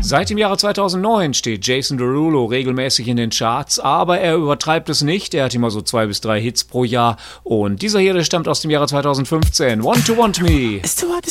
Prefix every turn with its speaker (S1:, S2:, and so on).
S1: Seit dem Jahre 2009 steht Jason Derulo regelmäßig in den Charts, aber er übertreibt es nicht. Er hat immer so 2 bis 3 Hits pro Jahr. Und dieser hier, der stammt aus dem Jahre 2015. Want to Want Me.